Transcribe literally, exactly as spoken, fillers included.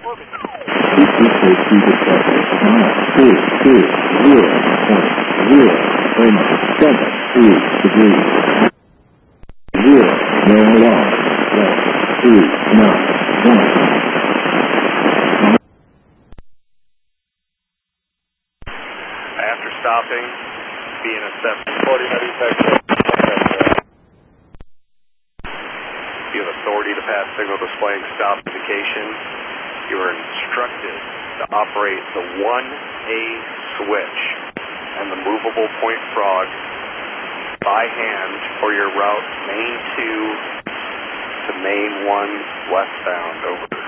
two two zero point zero point seven two degrees. Zero, no alarm. One, two, nine, one. After stopping, being assessed forty heavy section. You have authority to pass signal displaying stop indication. You are instructed to operate the one A switch and the movable point frog by hand for your route main two to main one westbound. Over.